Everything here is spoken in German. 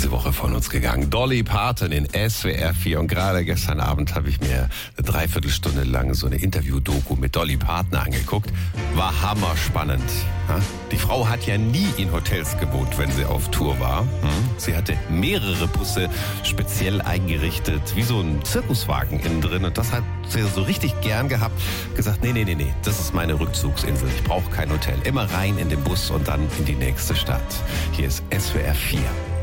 diese Woche von uns gegangen. Dolly Parton in SWR 4. Und gerade gestern Abend habe ich mir eine Dreiviertelstunde lang so eine Interview-Doku mit Dolly Parton angeguckt. War hammerspannend. Die Frau hat ja nie in Hotels gewohnt, wenn sie auf Tour war. Sie hatte mehrere Busse speziell eingerichtet, wie so ein Zirkuswagen innen drin. Und das hat sie so richtig gern gehabt. Gesagt, nee, das ist meine Rückzugsinsel. Ich brauche kein Hotel. Immer rein in den Bus und dann in die nächste Stadt. Hier ist SWR 4.